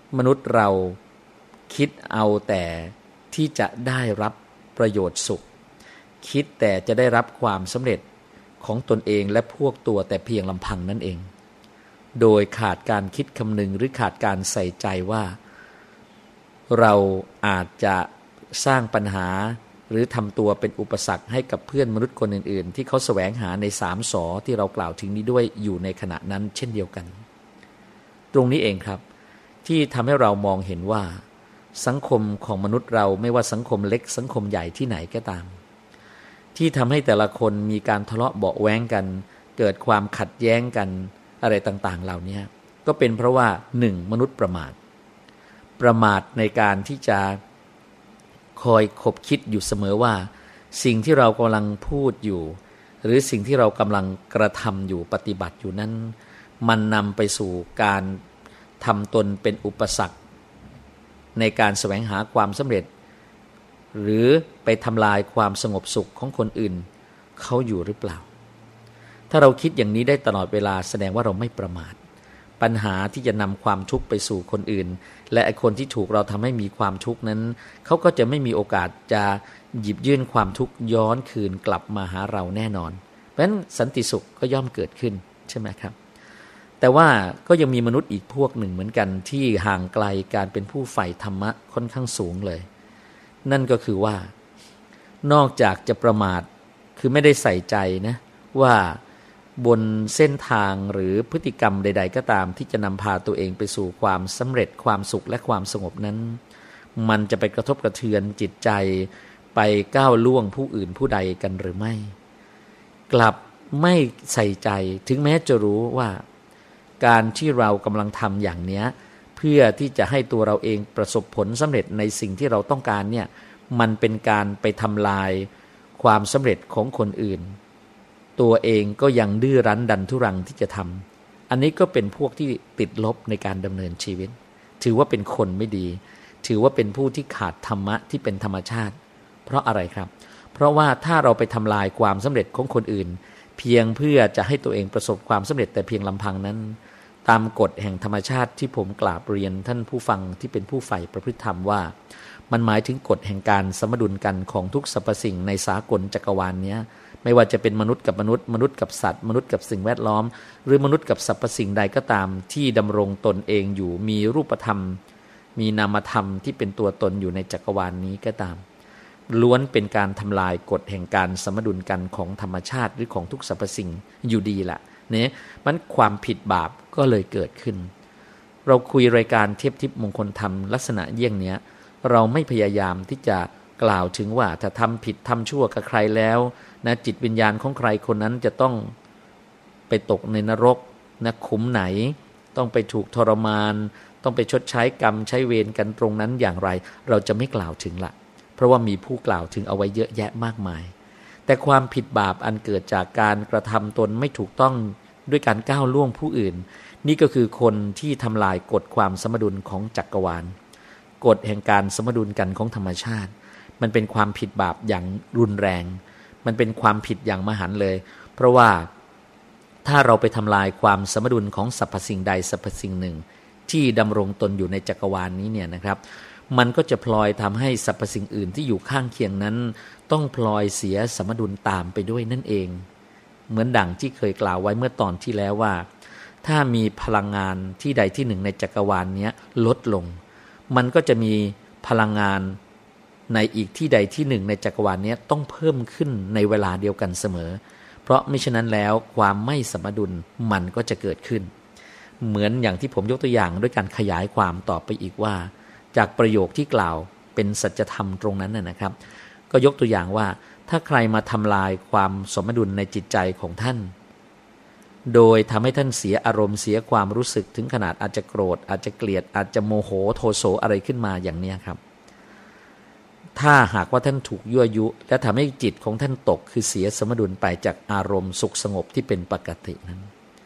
มนุษย์เราคิดเอาแต่ที่จะได้รับประโยชน์สุขคิดแต่จะได้รับความสำเร็จของตนเองและพวกตัวแต่เพียงลำพังนั่นเองโดยขาดการคิดคำนึงหรือขาดการใส่ใจว่าเราอาจจะสร้างปัญหาหรือทำตัวเป็นอุปสรรคให้กับเพื่อนมนุษย์คนอื่นๆที่เขาแสวงหาใน3 สอที่เรากล่าวถึงนี้ด้วยอยู่ในขณะนั้นเช่นเดียวกันตรงนี้เองครับที่ทำให้เรามองเห็นว่าสังคมของมนุษย์เราไม่ว่าสังคมเล็กสังคมใหญ่ที่ไหนก็ตามที่ทำให้แต่ละคนมีการทะเลาะเบาะแว้งกันเกิดความขัดแย้งกันอะไรต่างๆเหล่านี้ก็เป็นเพราะว่า1มนุษย์ประมาทในการที่จะคอยคบคิดอยู่เสมอว่าสิ่งที่เรากำลังพูดอยู่หรือสิ่งที่เรากำลังกระทำอยู่ปฏิบัติอยู่นั้นมันนำไปสู่การทำตนเป็นอุปสรรคในการแสวงหาความสำเร็จหรือไปทำลายความสงบสุขของคนอื่นเขาอยู่หรือเปล่าถ้าเราคิดอย่างนี้ได้ตลอดเวลาแสดงว่าเราไม่ประมาทปัญหาที่จะนำความทุกข์ไปสู่คนอื่นและไอ้คนที่ถูกเราทำให้มีความทุกข์นั้นเขาก็จะไม่มีโอกาสจะหยิบยื่นความทุกข์ย้อนคืนกลับมาหาเราแน่นอนเพราะฉะนั้นสันติสุขก็ย่อมเกิดขึ้นใช่ไหมครับแต่ว่าก็ยังมีมนุษย์อีกพวกหนึ่งเหมือนกันที่ห่างไกลการเป็นผู้ใฝ่ธรรมะค่อนข้างสูงเลยนั่นก็คือว่านอกจากจะประมาทคือไม่ได้ใส่ใจนะว่าบนเส้นทางหรือพฤติกรรมใดๆก็ตามที่จะนำพาตัวเองไปสู่ความสำเร็จความสุขและความสงบนั้นมันจะไปกระทบกระเทือนจิตใจไปก้าวล่วงผู้อื่นผู้ใดกันหรือไม่กลับไม่ใส่ใจถึงแม้จะรู้ว่าการที่เรากำลังทำอย่างนี้เพื่อที่จะให้ตัวเราเองประสบผลสำเร็จในสิ่งที่เราต้องการเนี่ยมันเป็นการไปทำลายความสำเร็จของคนอื่นตัวเองก็ยังดื้อรั้นดันทุรังที่จะทำอันนี้ก็เป็นพวกที่ติดลบในการดำเนินชีวิตถือว่าเป็นคนไม่ดีถือว่าเป็นผู้ที่ขาดธรรมะที่เป็นธรรมชาติเพราะอะไรครับเพราะว่าถ้าเราไปทำลายความสำเร็จของคนอื่นเพียงเพื่อจะให้ตัวเองประสบความสำเร็จแต่เพียงลำพังนั้นตามกฎแห่งธรรมชาติที่ผมกราบเรียนท่านผู้ฟังที่เป็นผู้ใฝ่ประพฤติธรรมว่ามันหมายถึงกฎแห่งการสมดุลกันของทุกสรรพสิ่งในสากลจักรวาลนี้ไม่ว่าจะเป็นมนุษย์กับมนุษย์มนุษย์กับสัตว์มนุษย์กับสิ่งแวดล้อมหรือมนุษย์กับสรรพสิ่งใดก็ตามที่ดำรงตนเองอยู่มีรูปธรรมมีนามธรรมที่เป็นตัวตนอยู่ในจักรวาลนี้ก็ตามล้วนเป็นการทำลายกฎแห่งการสมดุลกันของธรรมชาติหรือของทุกสรรพสิ่งอยู่ดีแหละเนี่ยมันความผิดบาปก็เลยเกิดขึ้นเราคุยรายการเทพทิพย์มงคลธรรมลักษณะเยี่ยงนี้เราไม่พยายามที่จะกล่าวถึงว่าถ้าทำผิดทำชั่วกับใครแล้วนะจิตวิญญาณของใครคนนั้นจะต้องไปตกในนรกนะขุมไหนต้องไปถูกทรมานต้องไปชดใช้กรรมใช้เวรกันตรงนั้นอย่างไรเราจะไม่กล่าวถึงละเพราะว่ามีผู้กล่าวถึงเอาไว้เยอะแยะมากมายแต่ความผิดบาปอันเกิดจากการกระทำตนไม่ถูกต้องด้วยการก้าวล่วงผู้อื่นนี่ก็คือคนที่ทำลายกฎความสมดุลของจักรวาลกฎแห่งการสมดุลกันของธรรมชาติมันเป็นความผิดบาปอย่างรุนแรงมันเป็นความผิดอย่างมหันต์เลยเพราะว่าถ้าเราไปทำลายความสมดุลของสรรพสิ่งใดสรรพสิ่งหนึ่งที่ดำรงตนอยู่ในจักรวาลนี้เนี่ยนะครับมันก็จะพลอยทำให้สรรพสิ่งอื่นที่อยู่ข้างเคียงนั้นต้องพลอยเสียสมดุลตามไปด้วยนั่นเองเหมือนดั่งที่เคยกล่าวไว้เมื่อตอนที่แล้วว่าถ้ามีพลังงานที่ใดที่หนึ่งในจักรวาลนี้ลดลงมันก็จะมีพลังงานในอีกที่ใดที่หนึ่งในจักรวาลนี้ต้องเพิ่มขึ้นในเวลาเดียวกันเสมอเพราะมิฉะนั้นแล้วความไม่สมดุลมันก็จะเกิดขึ้นเหมือนอย่างที่ผมยกตัวอย่างด้วยการขยายความต่อไปอีกว่าจากประโยคที่กล่าวเป็นสัจธรรมตรงนั้นนะครับก็ยกตัวอย่างว่าถ้าใครมาทำลายความสมดุลในจิตใจของท่านโดยทำให้ท่านเสียอารมณ์เสียความรู้สึกถึงขนาดอาจจะโกรธอาจจะเกลียดอาจจะโมโหโทโสอะไรขึ้นมาอย่างนี้ครับถ้าหากว่าท่านถูกยั่วยุและทำให้จิตของท่านตกคือเสียสมดุลไปจากอารมณ์สุขสงบที่เป็นปกตินั้น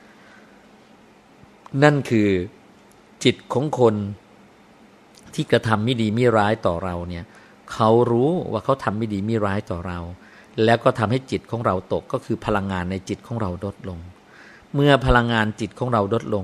นั่นคือจิตของคนที่กระทำไม่ดีไม่ร้ายต่อเราเนี่ยเขารู้ว่าเขาทำไม่ดีไม่ร้ายต่อเราแล้วก็ทำให้จิตของเราตกก็คือพลังงานในจิตของเราลดลงเมื่อพลังงานจิตของเราลดลง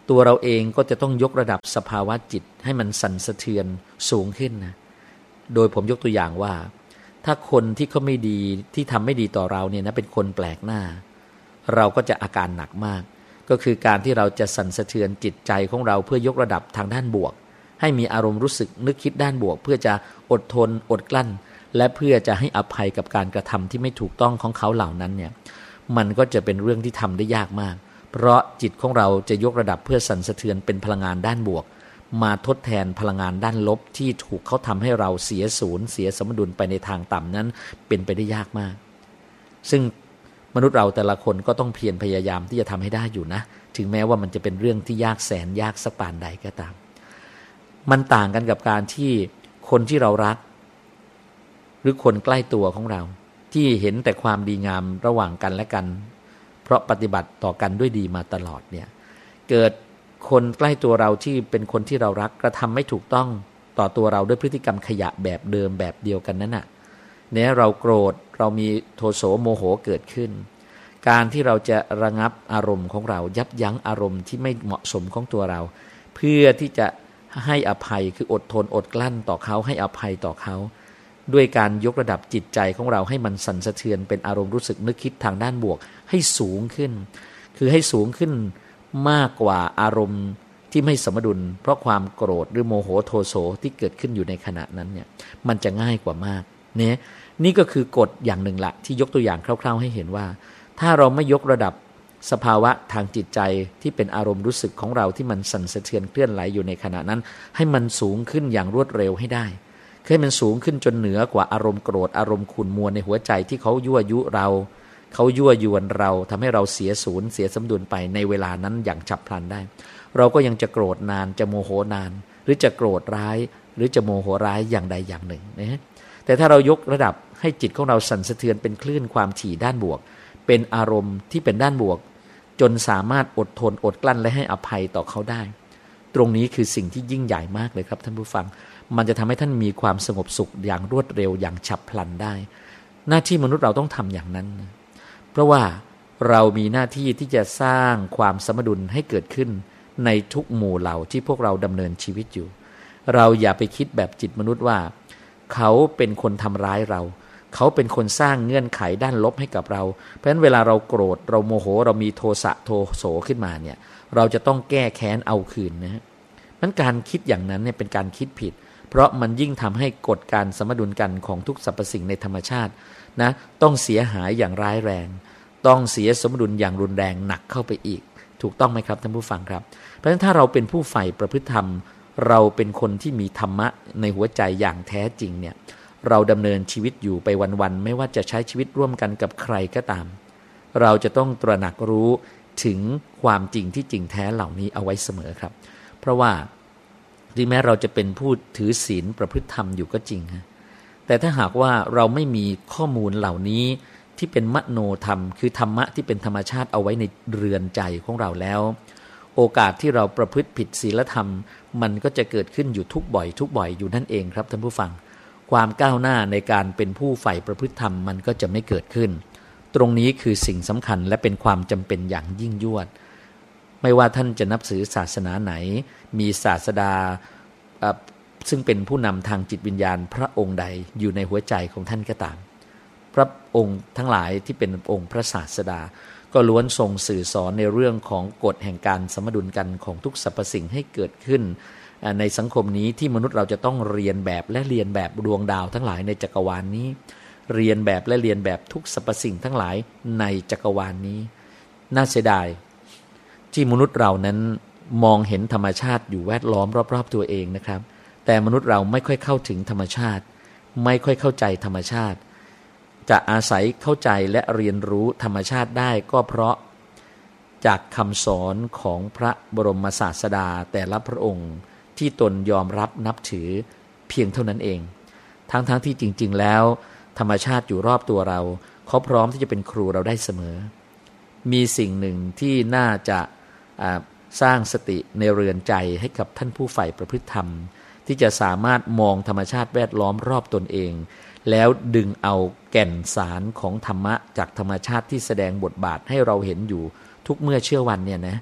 ตัวเราเองก็จะต้องยกระดับสภาวะจิตให้มันสั่นสะเทือนสูงขึ้นนะโดยผมยกตัวอย่างว่าถ้าคนที่เขาไม่ดีที่ทำไม่ดีต่อเราเนี่ยนะเป็นคนแปลกหน้าเราก็จะอาการหนักมากก็คือการที่เราจะสั่นสะเทือนจิตใจของเราเพื่อยกระดับทางด้านบวกให้มีอารมณ์รู้สึกนึกคิดด้านบวกเพื่อจะอดทนอดกลั้นและเพื่อจะให้อภัยกับการกระทำที่ไม่ถูกต้องของเขาเหล่านั้นเนี่ยมันก็จะเป็นเรื่องที่ทำได้ยากมากเพราะจิตของเราจะยกระดับเพื่อสั่นสะเทือนเป็นพลังงานด้านบวกมาทดแทนพลังงานด้านลบที่ถูกเขาทำให้เราเสียศูนย์เสียสมดุลไปในทางต่ำนั้นเป็นไปได้ยากมากซึ่งมนุษย์เราแต่ละคนก็ต้องเพียรพยายามที่จะทำให้ได้อยู่นะถึงแม้ว่ามันจะเป็นเรื่องที่ยากแสนยากสักปานใดก็ตามมันต่างกันกับการที่คนที่เรารักหรือคนใกล้ตัวของเราที่เห็นแต่ความดีงามระหว่างกันและกันเพราะปฏิบัติต่อกันด้วยดีมาตลอดเนี่ยเกิดคนใกล้ตัวเราที่เป็นคนที่เรารักกระทำไม่ถูกต้องต่อตัวเราด้วยพฤติกรรมขยะแบบเดิมแบบเดียวกันนั้นน่ะเนี่ยเราโกรธเรามีโทโสโมโหเกิดขึ้นการที่เราจะระงับอารมณ์ของเรายับยั้งอารมณ์ที่ไม่เหมาะสมของตัวเราเพื่อที่จะให้อภัยคืออดทนอดกลั้นต่อเขาให้อภัยต่อเขาด้วยการยกระดับจิตใจของเราให้มันสั่นสะเทือนเป็นอารมณ์รู้สึกนึกคิดทางด้านบวกให้สูงขึ้นคือให้สูงขึ้นมากกว่าอารมณ์ที่ไม่สมดุลเพราะความโกรธหรือโมโหโทโสที่เกิดขึ้นอยู่ในขณะนั้นเนี่ยมันจะง่ายกว่ามากเนี่ยนี่ก็คือกฎอย่างหนึ่งละที่ยกตัวอย่างคร่าวๆให้เห็นว่าถ้าเราไม่ยกระดับสภาวะทางจิตใจที่เป็นอารมณ์รู้สึกของเราที่มันสั่นสะเทือนเคลื่อนไหวอยู่ในขณะนั้นให้มันสูงขึ้นอย่างรวดเร็วให้ได้ให้มันสูงขึ้นจนเหนือกว่าอารมณ์โกรธอารมณ์ขุ่นมัวในหัวใจที่เขายั่วยุเราเขายั่วยวนเราทำให้เราเสียศูนย์เสียสมดุลไปในเวลานั้นอย่างฉับพลันได้เราก็ยังจะโกรธนานจะโมโหนานหรือจะโกรธร้ายหรือจะโมโหร้ายอย่างใดอย่างหนึ่งนะแต่ถ้าเรายกระดับให้จิตของเราสั่นสะเทือนเป็นคลื่นความถี่ด้านบวกเป็นอารมณ์ที่เป็นด้านบวกจนสามารถอดทนอดกลั้นและให้อภัยต่อเขาได้ตรงนี้คือสิ่งที่ยิ่งใหญ่มากเลยครับท่านผู้ฟังมันจะทำให้ท่านมีความสงบสุขอย่างรวดเร็วอย่างฉับพลันได้หน้าที่มนุษย์เราต้องทำอย่างนั้นเพราะว่าเรามีหน้าที่ที่จะสร้างความสมดุลให้เกิดขึ้นในทุกหมู่เหล่าที่พวกเราดำเนินชีวิตอยู่เราอย่าไปคิดแบบจิตมนุษย์ว่าเขาเป็นคนทำร้ายเราเขาเป็นคนสร้างเงื่อนไขด้านลบให้กับเราเพราะฉะนั้นเวลาเราโกรธเราโมโหเรามีโทสะโทโสขึ้นมาเนี่ยเราจะต้องแก้แค้นเอาคืนนะฮะนั้นการคิดอย่างนั้นเนี่ยเป็นการคิดผิดเพราะมันยิ่งทำให้กฎการสมดุลกันของทุกสรรพสิ่งในธรรมชาตินะต้องเสียหายอย่างร้ายแรงต้องเสียสมดุลอย่างรุนแรงหนักเข้าไปอีกถูกต้องไหมครับท่านผู้ฟังครับเพราะฉะนั้นถ้าเราเป็นผู้ใฝ่ประพฤติธรรมเราเป็นคนที่มีธรรมะในหัวใจอย่างแท้จริงเนี่ยเราดำเนินชีวิตอยู่ไปวันๆไม่ว่าจะใช้ชีวิตร่วมกันกับใครก็ตามเราจะต้องตระหนักรู้ถึงความจริงที่จริงแท้เหล่านี้เอาไว้เสมอครับเพราะว่าถึงแม้เราจะเป็นผู้ถือศีลประพฤติธรรมอยู่ก็จริงฮะแต่ถ้าหากว่าเราไม่มีข้อมูลเหล่านี้ที่เป็นมโนธรรมคือธรรมะที่เป็นธรรมชาติเอาไว้ในเรือนใจของเราแล้วโอกาสที่เราประพฤติผิดศีลธรรมมันก็จะเกิดขึ้นอยู่ทุกบ่อยอยู่นั่นเองครับท่านผู้ฟังความก้าวหน้าในการเป็นผู้ใฝ่ประพฤติธรรมมันก็จะไม่เกิดขึ้นตรงนี้คือสิ่งสำคัญและเป็นความจำเป็นอย่างยิ่งยวดไม่ว่าท่านจะนับถือศาสนาไหนมีศาสดาซึ่งเป็นผู้นำทางจิตวิญญาณพระองค์ใดอยู่ในหัวใจของท่านก็ตามพระองค์ทั้งหลายที่เป็นองค์พระศาสดาก็ล้วนทรงสื่อสอนในเรื่องของกฎแห่งการสมดุลกันของทุกสรรพสิ่งให้เกิดขึ้นในสังคมนี้ที่มนุษย์เราจะต้องเรียนแบบและเรียนแบบดวงดาวทั้งหลายในจักรวาลนี้เรียนแบบและเรียนแบบทุกสรรพสิ่งทั้งหลายในจักรวาลนี้น่าเสียดายที่มนุษย์เรานั้นมองเห็นธรรมชาติอยู่แวดล้อมรอบๆตัวเองนะครับแต่มนุษย์เราไม่ค่อยเข้าถึงธรรมชาติไม่ค่อยเข้าใจธรรมชาติจะอาศัยเข้าใจและเรียนรู้ธรรมชาติได้ก็เพราะจากคำสอนของพระบรมศาสดาแต่ละพระองค์ที่ตนยอมรับนับถือเพียงเท่านั้นเองทั้งที่จริงๆแล้วธรรมชาติอยู่รอบตัวเราเขาพร้อมที่จะเป็นครูเราได้เสมอมีสิ่งหนึ่งที่น่าจะสร้างสติในเรือนใจให้กับท่านผู้ใฝ่ประพฤติธรรมที่จะสามารถมองธรรมชาติแวดล้อมรอบตนเองแล้วดึงเอาแก่นสารของธรรมะจากธรรมชาติที่แสดงบทบาทให้เราเห็นอยู่ทุกเมื่อเชื่อวันเนี่ยนะ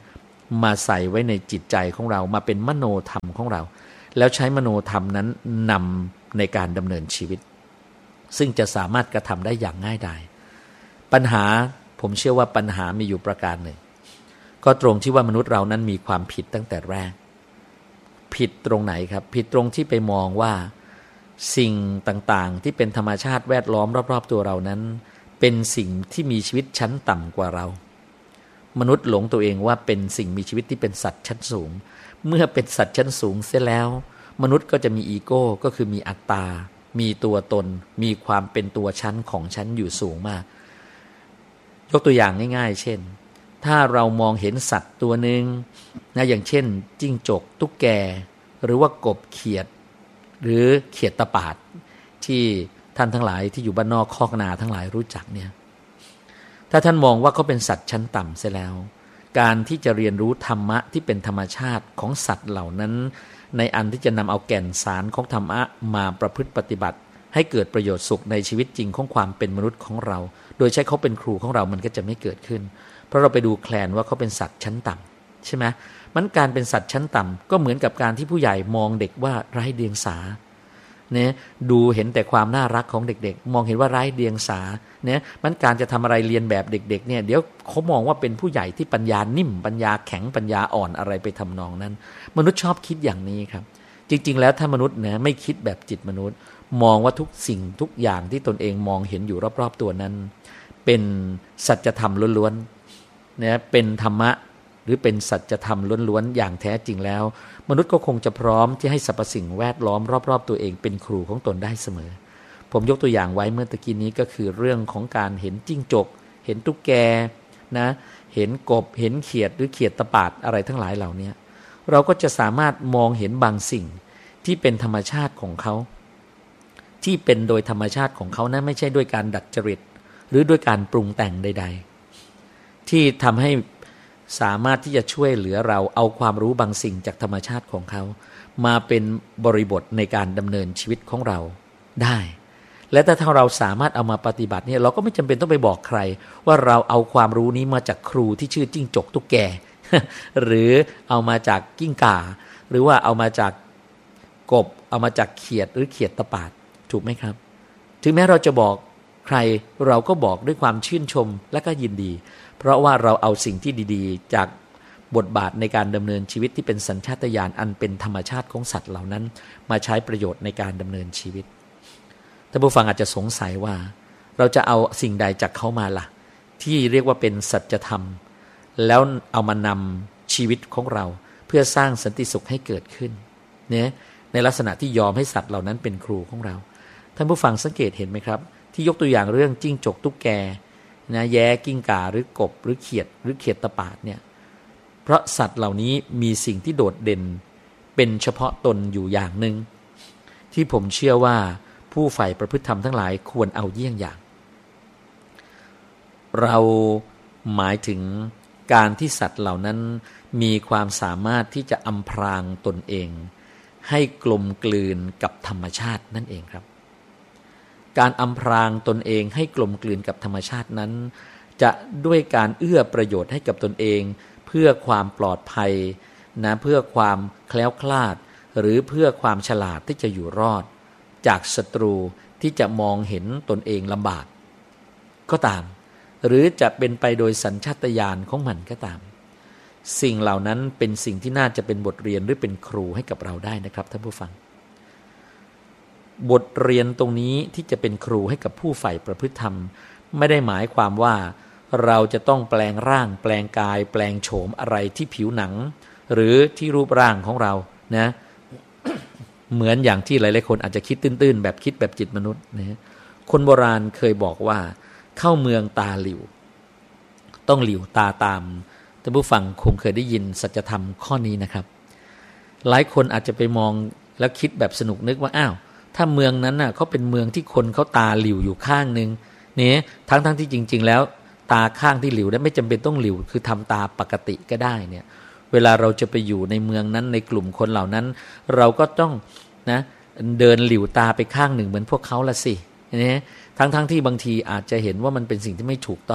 มาใส่ไว้ในจิตใจของเรามาเป็นมโนธรรมของเราแล้วใช้มโนธรรมนั้นนำในการดำเนินชีวิตซึ่งจะสามารถกระทำได้อย่างง่ายดายปัญหาผมเชื่อว่าปัญหามีอยู่ประการหนึ่งก็ตรงที่ว่ามนุษย์เรานั้นมีความผิดตั้งแต่แรกผิดตรงไหนครับผิดตรงที่ไปมองว่าสิ่งต่างๆที่เป็นธรรมชาติแวดล้อมรอบๆตัวเรานั้นเป็นสิ่งที่มีชีวิตชั้นต่ำกว่าเรามนุษย์หลงตัวเองว่าเป็นสิ่งมีชีวิตที่เป็นสัตว์ชั้นสูงเมื่อเป็นสัตว์ชั้นสูงเสียแล้วมนุษย์ก็จะมีอีโก้ก็คือมีอัตตามีตัวตนมีความเป็นตัวชั้นของชั้นอยู่สูงมากยกตัวอย่างง่ายๆเช่นถ้าเรามองเห็นสัตว์ตัวหนึ่งนะอย่างเช่นจิ้งจกตุ๊กแกหรือว่ากบเขียดหรือเขียดตะปาดที่ท่านทั้งหลายที่อยู่บ้านนอกคอกนาทั้งหลายรู้จักเนี่ยถ้าท่านมองว่าเขาเป็นสัตว์ชั้นต่ำเสียแล้วการที่จะเรียนรู้ธรรมะที่เป็นธรรมชาติของสัตว์เหล่านั้นในอันที่จะนำเอาแก่นสารของธรรมะมาประพฤติปฏิบัติให้เกิดประโยชน์สุขในชีวิตจริงของความเป็นมนุษย์ของเราโดยใช้เขาเป็นครูของเรามันก็จะไม่เกิดขึ้นเพราะเราไปดูแคลนว่าเขาเป็นสัตว์ชั้นต่ำใช่ไหมมันการเป็นสัตว์ชั้นต่ำก็เหมือนกับการที่ผู้ใหญ่มองเด็กว่าไร้เดียงสาเนี่ยดูเห็นแต่ความน่ารักของเด็กๆมองเห็นว่าไร้เดียงสาเนี่ยมันการจะทำอะไรเรียนแบบเด็กๆเนี่ยเดี๋ยวเขามองว่าเป็นผู้ใหญ่ที่ปัญญานิ่มปัญญาแข็งปัญญาอ่อนอะไรไปทำนองนั้นมนุษย์ชอบคิดอย่างนี้ครับจริงๆแล้วถ้ามนุษย์นะไม่คิดแบบจิตมนุษย์มองว่าทุกสิ่งทุกอย่างที่ตนเองมองเห็นอยู่รอบๆตัวนั้นเป็นสัจธรรมล้วนๆนะเป็นธรรมะหรือเป็นสัจธรรมล้วนๆอย่างแท้จริงแล้วมนุษย์ก็คงจะพร้อมที่ให้สรรพสิ่งแวดล้อมรอบๆตัวเองเป็นครูของตนได้เสมอผมยกตัวอย่างไว้เมื่อตะกี้นี้ก็คือเรื่องของการเห็นจิ้งจกเห็นตุ๊กแกนะเห็นกบเห็นเขียดหรือเขียดตะปาดอะไรทั้งหลายเหล่านี้เราก็จะสามารถมองเห็นบางสิ่งที่เป็นธรรมชาติของเขาที่เป็นโดยธรรมชาติของเขานะไม่ใช่ด้วยการดัดจริตหรือด้วยการปรุงแต่งใดๆที่ทำให้สามารถที่จะช่วยเหลือเราเอาความรู้บางสิ่งจากธรรมชาติของเขามาเป็นบริบทในการดำเนินชีวิตของเราได้และถ้าเราสามารถเอามาปฏิบัติเนี่ยเราก็ไม่จำเป็นต้องไปบอกใครว่าเราเอาความรู้นี้มาจากครูที่ชื่อจิ้งจกตุ๊กแก หรือเอามาจากกิ้งก่าหรือว่าเอามาจากกบเอามาจากเขียดหรือเขียดตะปาดถูกไหมครับถึงแม้เราจะบอกใครเราก็บอกด้วยความชื่นชมและก็ยินดีเพราะว่าเราเอาสิ่งที่ดีๆจากบทบาทในการดำเนินชีวิตที่เป็นสัญชาตญาณอันเป็นธรรมชาติของสัตว์เหล่านั้นมาใช้ประโยชน์ในการดำเนินชีวิตท่านผู้ฟังอาจจะสงสัยว่าเราจะเอาสิ่งใดจากเขามาล่ะที่เรียกว่าเป็นสัจธรรมแล้วเอามานำชีวิตของเราเพื่อสร้างสันติสุขให้เกิดขึ้นเนี่ยในลักษณะที่ยอมให้สัตว์เหล่านั้นเป็นครูของเราท่านผู้ฟังสังเกตเห็นไหมครับที่ยกตัวอย่างเรื่องจิ้งจกตุ๊กแกนะแย้กิ้งก่าหรือกบหรือเขียดหรือเขียดตะปาดเนี่ยเพราะสัตว์เหล่านี้มีสิ่งที่โดดเด่นเป็นเฉพาะตนอยู่อย่างหนึ่งที่ผมเชื่อว่าผู้ใฝ่ประพฤติธรรมทั้งหลายควรเอาเยี่ยงอย่างเราหมายถึงการที่สัตว์เหล่านั้นมีความสามารถที่จะอำพรางตนเองให้กลมกลืนกับธรรมชาตินั่นเองครับการอำพรางตนเองให้กลมกลืนกับธรรมชาตินั้นจะด้วยการเอื้อประโยชน์ให้กับตนเองเพื่อความปลอดภัยนะเพื่อความแคล้วคลาดหรือเพื่อความฉลาดที่จะอยู่รอดจากศัตรูที่จะมองเห็นตนเองลำบากก็ตามหรือจะเป็นไปโดยสัญชาตญาณของมันก็ตามสิ่งเหล่านั้นเป็นสิ่งที่น่าจะเป็นบทเรียนหรือเป็นครูให้กับเราได้นะครับท่านผู้ฟังบทเรียนตรงนี้ที่จะเป็นครูให้กับผู้ใฝ่ประพฤติธรรมไม่ได้หมายความว่าเราจะต้องแปลงร่างแปลงกายแปลงโฉมอะไรที่ผิวหนังหรือที่รูปร่างของเรานะ เหมือนอย่างที่หลายๆคนอาจจะคิดตื้นๆแบบคิดแบบจิตมนุษย์นะคนโบราณเคยบอกว่าเข้าเมืองตาหลิวต้องหลิวตาตามท่านผู้ฟังคงเคยได้ยินสัจธรรมข้อนี้นะครับหลายคนอาจจะไปมองแล้วคิดแบบสนุกนึกว่าอ้าวถ้าเมืองนั้นน่ะเขาเป็นเมืองที่คนเขาตาหลิวอยู่ข้างนึงเนี่ยทั้งที่จริงๆแล้วตาข้างที่หลิวนั้นไม่จำเป็นต้องหลิวคือทำตาปกติก็ได้เนี่ยเวลาเราจะไปอยู่ในเมืองนั้นในกลุ่มคนเหล่านั้นเราก็ต้องนะเดินหลิวตาไปข้างหนึ่งเหมือนพวกเขาละสิเนี่ยทั้งที่บางทีอาจจะเห็นว่ามันเป็นสิ่งที่ไม่ถูกต้อง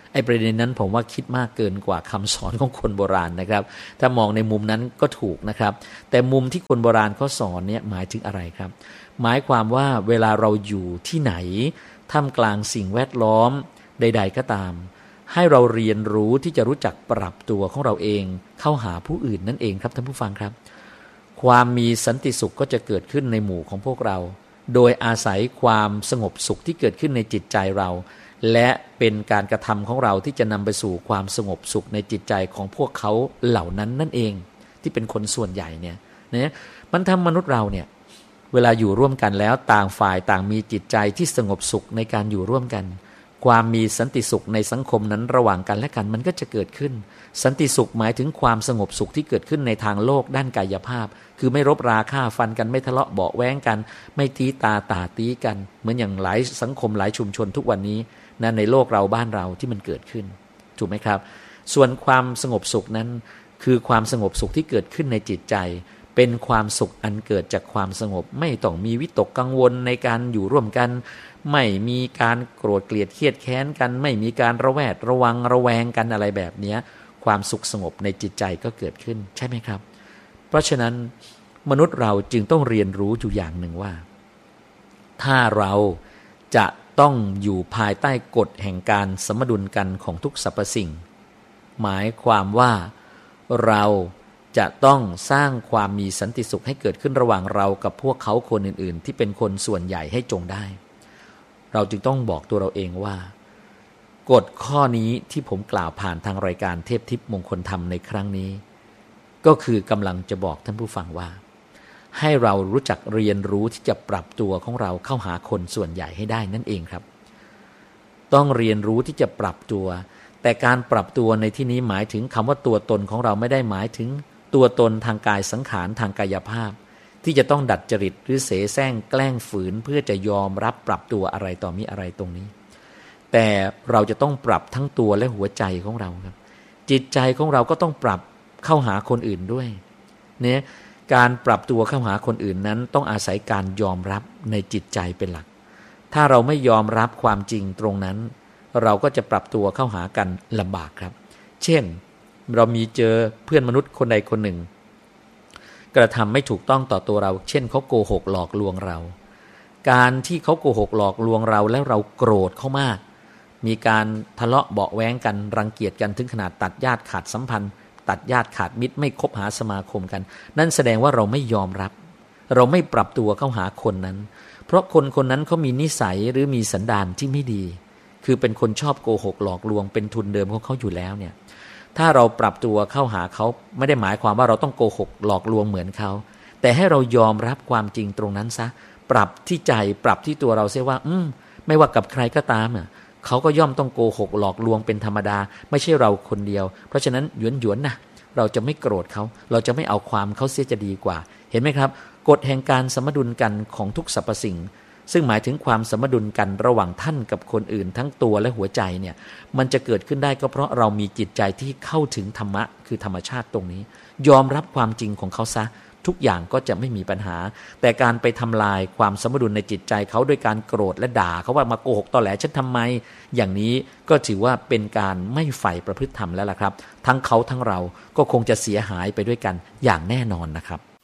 ไอ้ประเด็นนั้นผมว่าคิดมากเกินกว่าคำสอนของคนโบราณนะครับถ้ามองในมุมนั้นก็ถูกนะครับแต่มุมที่คนโบราณเขาสอนเนี่ยหมายถึงอะไรครับหมายความว่าเวลาเราอยู่ที่ไหนท่ามกลางสิ่งแวดล้อมใดๆก็ตามให้เราเรียนรู้ที่จะรู้จักปรับตัวของเราเองเข้าหาผู้อื่นนั่นเองครับท่านผู้ฟังครับความมีสันติสุขก็จะเกิดขึ้นในหมู่ของพวกเราโดยอาศัยความสงบสุขที่เกิดขึ้นในจิตใจเราและเป็นการกระทำของเราที่จะนำไปสู่ความสงบสุขในจิตใจของพวกเขาเหล่านั้นนั่นเองที่เป็นคนส่วนใหญ่เนี่ยนะมันทำมนุษย์เราเนี่ยเวลาอยู่ร่วมกันแล้วต่างฝ่ายต่างมีจิตใจที่สงบสุขในการอยู่ร่วมกันความมีสันติสุขในสังคมนั้นระหว่างกันและกันมันก็จะเกิดขึ้นสันติสุขหมายถึงความสงบสุขที่เกิดขึ้นในทางโลกด้านกายภาพคือไม่รบราฆ่าฟันกันไม่ทะเลาะเบาะแว้งกันไม่ตีตาตีกันเหมือนอย่างหลายสังคมหลายชุมชนทุกวันนี้นะในโลกเราบ้านเราที่มันเกิดขึ้นถูกไหมครับส่วนความสงบสุขนั้นคือความสงบสุขที่เกิดขึ้นในจิตใจเป็นความสุขอันเกิดจากความสงบไม่ต้องมีวิตกกังวลในการอยู่ร่วมกันไม่มีการโกรธเกลียดเครียดแค้นกันไม่มีการระแวดระวังระแวงกันอะไรแบบนี้ความสุขสงบในจิตใจก็เกิดขึ้นใช่ไหมครับเพราะฉะนั้นมนุษย์เราจึงต้องเรียนรู้อยู่อย่างหนึ่งว่าถ้าเราจะต้องอยู่ภายใต้กฎแห่งการสมดุลกันของทุกสรรพสิ่งหมายความว่าเราจะต้องสร้างความมีสันติสุขให้เกิดขึ้นระหว่างเรากับพวกเขาคนอื่นๆที่เป็นคนส่วนใหญ่ให้จงได้เราจึงต้องบอกตัวเราเองว่ากฎข้อนี้ที่ผมกล่าวผ่านทางรายการเทพทิพย์มงคลธรรมในครั้งนี้ก็คือกำลังจะบอกท่านผู้ฟังว่าให้เรารู้จักเรียนรู้ที่จะปรับตัวของเราเข้าหาคนส่วนใหญ่ให้ได้นั่นเองครับต้องเรียนรู้ที่จะปรับตัวแต่การปรับตัวในที่นี้หมายถึงคำว่าตัวตนของเราไม่ได้หมายถึงตัวตนทางกายสังขารทางกายภาพที่จะต้องดัดจริตหรือเสแสร้งแกล้งฝืนเพื่อจะยอมรับปรับตัวอะไรต่อมีอะไรตรงนี้แต่เราจะต้องปรับทั้งตัวและหัวใจของเราครับจิตใจของเราก็ต้องปรับเข้าหาคนอื่นด้วยเนี่ยการปรับตัวเข้าหาคนอื่นนั้นต้องอาศัยการยอมรับในจิตใจเป็นหลักถ้าเราไม่ยอมรับความจริงตรงนั้นเราก็จะปรับตัวเข้าหากันลำบากครับเช่นเรามีเจอเพื่อนมนุษย์คนใดคนหนึ่งกระทำไม่ถูกต้องต่อตัวเราเช่นเขาโกหกหลอกลวงเราการที่เขาโกหกหลอกลวงเราแล้วเราโกรธเขามากมีการทะเลาะเบาะแว้งกันรังเกียจกันถึงขนาดตัดญาติขาดสัมพันธ์ตัดญาติขาดมิตรไม่คบหาสมาคมกันนั่นแสดงว่าเราไม่ยอมรับเราไม่ปรับตัวเข้าหาคนนั้นเพราะคนคนนั้นเขามีนิสัยหรือมีสันดานที่ไม่ดีคือเป็นคนชอบโกหกหลอกลวงเป็นทุนเดิมของเขาอยู่แล้วเนี่ยถ้าเราปรับตัวเข้าหาเขาไม่ได้หมายความว่าเราต้องโกหกหลอกลวงเหมือนเขาแต่ให้เรายอมรับความจริงตรงนั้นซะปรับที่ใจปรับที่ตัวเราเสียว่าไม่ว่ากับใครก็ตามเขาก็ย่อมต้องโกหกหลอกลวงเป็นธรรมดาไม่ใช่เราคนเดียวเพราะฉะนั้นหยวนๆนะเราจะไม่โกรธเขาเราจะไม่เอาความเขาเสียจะดีกว่าเห็นไหมครับกฎแห่งการสมดุลกันของทุกสรรพสิ่งซึ่งหมายถึงความสมดุลกันระหว่างท่านกับคนอื่นทั้งตัวและหัวใจเนี่ยมันจะเกิดขึ้นได้ก็เพราะเรามีจิตใจที่เข้าถึงธรรมะคือธรรมชาติตรงนี้ยอมรับความจริงของเขาซะทุกอย่างก็จะไม่มีปัญหาแต่การไปทำลายความสมดุลในจิตใจเขาด้วยการโกรธและด่าเขาว่ามาโกหกตอแหลฉันทำไมอย่างนี้ก็ถือว่าเป็นการไม่ใฝ่ประพฤติธรรมแล้วล่ะครับทั้งเขาทั้งเราก็คงจะเสียหายไปด้วยกันอย่างแน่นอนนะครับ